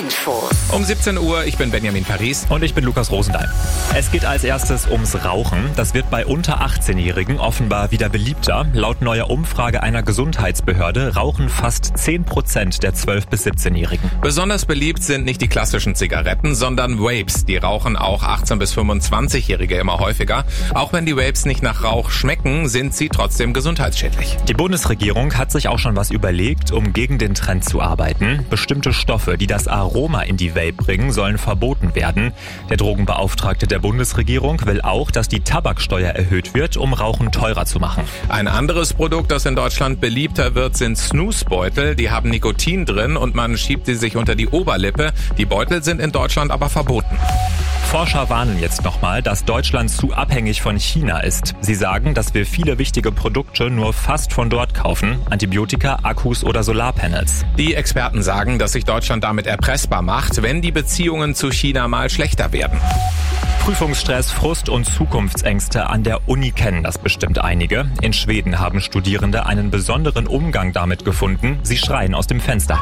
Infos. Um 17 Uhr, ich bin Benjamin Paris. Und ich bin Lukas Rosendahl. Es geht als erstes ums Rauchen. Das wird bei unter 18-Jährigen offenbar wieder beliebter. Laut neuer Umfrage einer Gesundheitsbehörde rauchen fast 10% der 12- bis 17-Jährigen. Besonders beliebt sind nicht die klassischen Zigaretten, sondern Vapes. Die rauchen auch 18- bis 25-Jährige immer häufiger. Auch wenn die Vapes nicht nach Rauch schmecken, sind sie trotzdem gesundheitsschädlich. Die Bundesregierung hat sich auch schon was überlegt, um gegen den Trend zu arbeiten. Bestimmte Stoffe, die das Aroma in die Vape bringen, sollen verboten werden. Der Drogenbeauftragte der Bundesregierung will auch, dass die Tabaksteuer erhöht wird, um Rauchen teurer zu machen. Ein anderes Produkt, das in Deutschland beliebter wird, sind Snooze-Beutel. Die haben Nikotin drin und man schiebt sie sich unter die Oberlippe. Die Beutel sind in Deutschland aber verboten. Forscher warnen jetzt nochmal, dass Deutschland zu abhängig von China ist. Sie sagen, dass wir viele wichtige Produkte nur fast von dort kaufen. Antibiotika, Akkus oder Solarpanels. Die Experten sagen, dass sich Deutschland damit erpressbar macht, wenn die Beziehungen zu China mal schlechter werden. Prüfungsstress, Frust und Zukunftsängste an der Uni kennen das bestimmt einige. In Schweden haben Studierende einen besonderen Umgang damit gefunden. Sie schreien aus dem Fenster.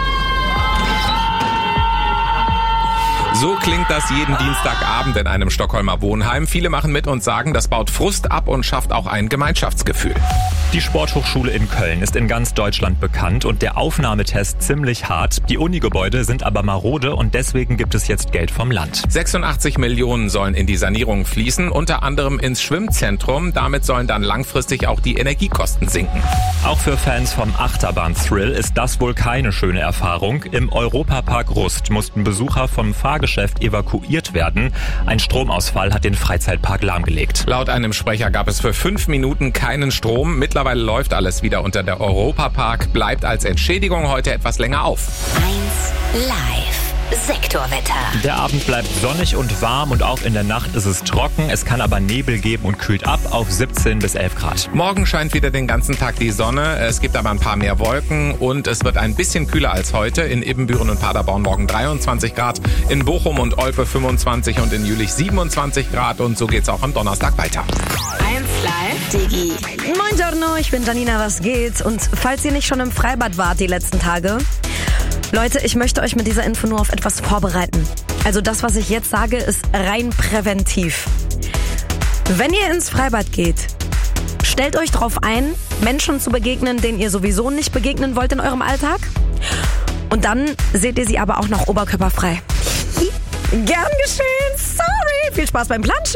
So klingt das jeden Dienstagabend in einem Stockholmer Wohnheim. Viele machen mit und sagen, das baut Frust ab und schafft auch ein Gemeinschaftsgefühl. Die Sporthochschule in Köln ist in ganz Deutschland bekannt und der Aufnahmetest ziemlich hart. Die Unigebäude sind aber marode und deswegen gibt es jetzt Geld vom Land. 86 Millionen sollen in die Sanierung fließen, unter anderem ins Schwimmzentrum. Damit sollen dann langfristig auch die Energiekosten sinken. Auch für Fans vom Achterbahn-Thrill ist das wohl keine schöne Erfahrung. Im Europapark Rust mussten Besucher vom Fahrgeschäft evakuiert werden. Ein Stromausfall hat den Freizeitpark lahmgelegt. Laut einem Sprecher gab es für 5 Minuten keinen Strom. Mittlerweile läuft alles wieder unter der Europapark, bleibt als Entschädigung heute etwas länger auf. 1 Live. Sektorwetter. Der Abend bleibt sonnig und warm und auch in der Nacht ist es trocken. Es kann aber Nebel geben und kühlt ab auf 17 bis 11 Grad. Morgen scheint wieder den ganzen Tag die Sonne. Es gibt aber ein paar mehr Wolken und es wird ein bisschen kühler als heute. In Ibbenbüren und Paderborn morgen 23 Grad, in Bochum und Olpe 25 und in Jülich 27 Grad. Und so geht's auch am Donnerstag weiter. 1 Live. Digi. Moin Giorno, ich bin Janina, was geht? Und falls ihr nicht schon im Freibad wart die letzten Tage, Leute, ich möchte euch mit dieser Info nur auf etwas vorbereiten. Also das, was ich jetzt sage, ist rein präventiv. Wenn ihr ins Freibad geht, stellt euch darauf ein, Menschen zu begegnen, denen ihr sowieso nicht begegnen wollt in eurem Alltag. Und dann seht ihr sie aber auch noch oberkörperfrei. Gern geschehen, sorry. Viel Spaß beim Planschen.